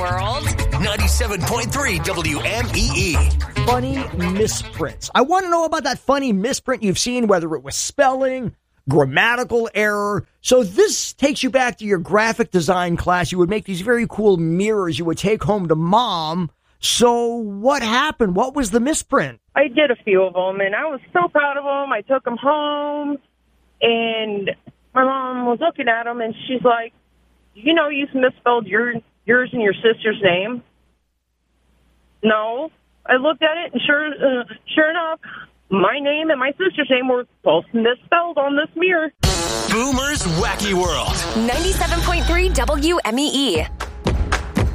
World. 97.3 WMEE. Funny misprints. I want to know about that funny misprint you've seen, whether it was spelling, grammatical error. So this takes you back to your graphic design class. You would make these very cool mirrors you would take home to mom. So what happened? What was the misprint? I did a few of them, and I was so proud of them. I took them home, and my mom was looking at them, and she's like, you know, you misspelled yours and your sister's name. No. I looked at it, and sure enough, my name and my sister's name were both misspelled on this mirror. Boomer's Wacky World. 97.3 WMEE.